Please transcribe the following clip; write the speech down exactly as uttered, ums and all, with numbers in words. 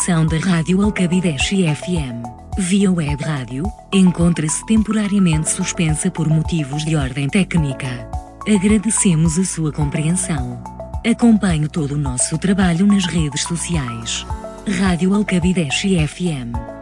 emissão da Rádio Alcabideche F M, via web rádio, encontra-se temporariamente suspensa por motivos de ordem técnica. Agradecemos a sua compreensão. Acompanhe todo o nosso trabalho nas redes sociais. Rádio Alcabideche F M.